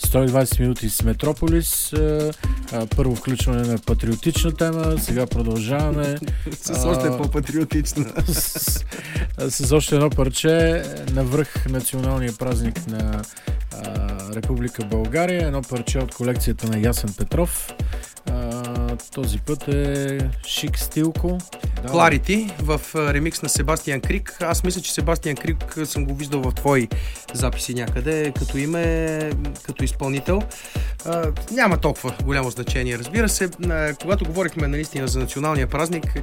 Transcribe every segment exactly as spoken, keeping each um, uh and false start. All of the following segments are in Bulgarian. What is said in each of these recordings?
сто и двадесет минути с Метрополис. Първо включване на патриотична тема, сега продължаваме. С още по-патриотична. С, с още едно парче навръх националния празник на а, Република България. Едно парче от колекцията на Ясен Петров. А, този път е Шик Стилко. Clarity в ремикс на Себастиан Крик. Аз мисля, че Себастиан Крик съм го виждал в твои записи някъде, като име, като изпълнител. А, няма толкова голямо значение, разбира се. А, когато говорихме наистина за националния празник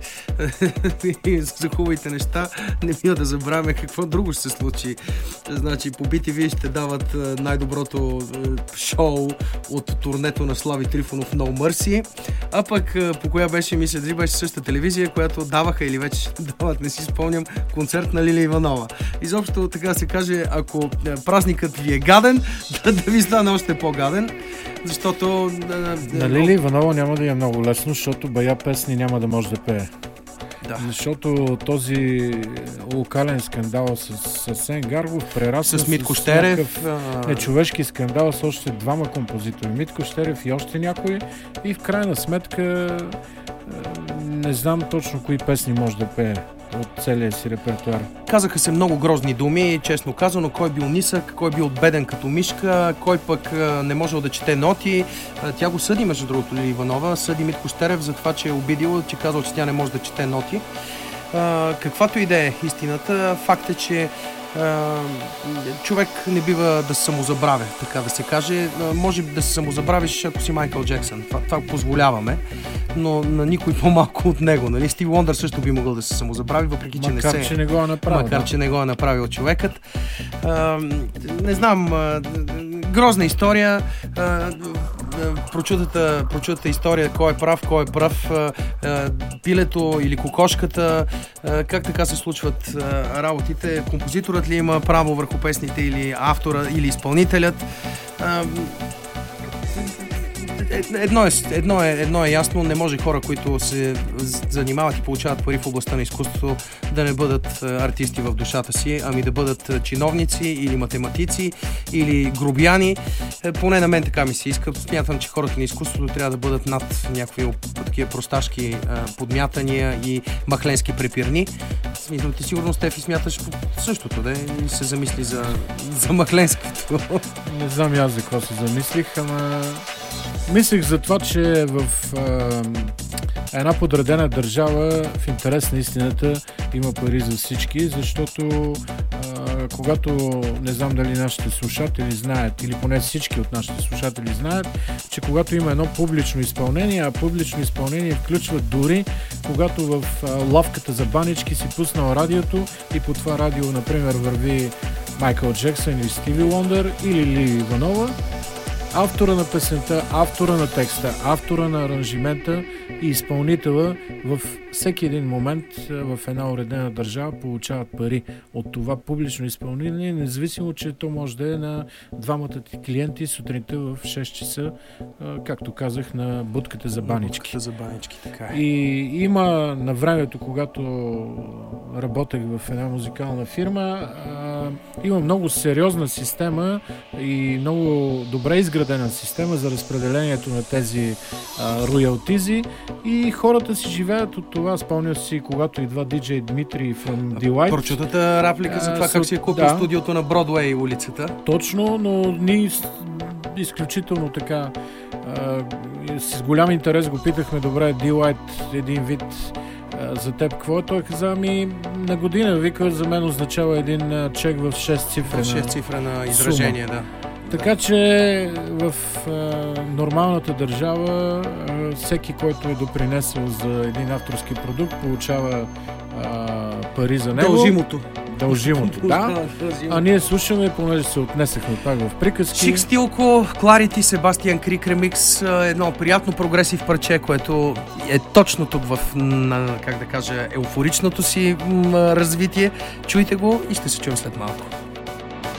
и за хубавите неща, не бива да забравяме какво друго ще се случи. Значи по би ти ви ще дават най-доброто шоу от турнето на Слави Трифонов No Mercy, а пък по коя беше, мисля, дали беше същата телевизия, която даваха или вече дават, не си спомням, концерт на Лилия Иванова. Изобщо така се каже, ако празникът ви е гаден, да, да ви стане още по-гаден, защото... На Лилия Иванова няма да е много лесно, защото бая песни няма да може да пее. Да. Защото този локален скандал с, с Асен Гаргов прерасна с Митко Щерев, а... нечовешки скандал с още двама композитори, Митко Щерев и още някой, и в крайна сметка не знам точно кои песни може да пее от целия си репертуар. Казаха се много грозни думи, честно казано, кой бил нисък, кой бил беден като мишка, кой пък не можел да чете ноти. Тя го съди, между другото, Лилия Иванова, съди Митко Щерев за това, че е обидил, че казал, че тя не може да чете ноти. Каквато и да е истината, факт е, че човек не бива да се самозабравя, така да се каже. Може да се самозабравиш, ако си Майкъл Джексън. Това, това позволяваме, но на никой по-малко от него. Нали? Стив Уондър също би могъл да се самозабрави, въпреки че макар, не се... че не го е направил. Макар, да. че не го е направил човекът. А, не знам, а, грозна история. А, прочутата, прочутата история, кой е прав, кой е прав, а, а, пилето или кокошката, а, как така се случват а, работите, композиторът ли има право върху песните или автора или изпълнителят. А, Едно е, едно, е, едно е ясно, не може хора, които се занимават и получават пари в областта на изкуството, да не бъдат артисти в душата си, ами да бъдат чиновници или математици или грубияни. Поне на мен така ми се иска. Смятам, че хората на изкуството трябва да бъдат над някакви такива просташки подмятания и махленски препирни. Смисъл, ти сигурно Стефи смяташ същото, да и се замисли за, за махленското. Не знам аз за какво се замислих, ама мислих за това, че в а, една подредена държава в интерес на истината има пари за всички, защото а, когато, не знам дали нашите слушатели знаят, или поне всички от нашите слушатели знаят, че когато има едно публично изпълнение, а публично изпълнение включва дори когато в а, лавката за банички си пуснал радиото и по това радио, например, върви Майкъл Джексън или Стиви Уондър или Лилия Иванова, автора на песента, автора на текста, автора на аранжимента и изпълнителя във всеки един момент в една уредена държава получават пари от това публично изпълнение, независимо, че то може да е на двамата ти клиенти сутринта в шест часа, както казах, на будката за банички. Будката за банички, така е. И има на времето, когато работех в една музикална фирма, има много сериозна система и много добре изградена система за разпределението на тези а, роялтизи и хората си живеят от това. Спомня си, когато идва диджей Дмитрий from Delight. Прочутата реплика за това а, как си е купил да. Студиото на Бродвей улицата. Точно, но ние изключително така а, с голям интерес го питахме, добре, Delight един вид за теб какво е? Той каза, ми на година, вика, за мен означава един чек в шест цифрена шест цифрена изражение, да. Така че в а, нормалната държава а, всеки, който е допринесъл за един авторски продукт, получава а, пари за него. Дължимото. Дължимото, да. А ние слушаме, понеже се отнесехме пак в приказки. Шик Стилко, Clarity, Себастиан Крик ремикс, едно приятно прогресив парче, което е точно тук в, на, как да кажа, еуфоричното си м- развитие. Чуйте го и ще се чуем след малко.